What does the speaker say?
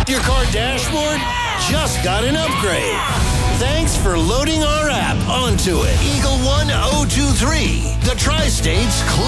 Your car dashboard just got an upgrade. Thanks for loading our app onto it. Eagle 1023, the Tri-States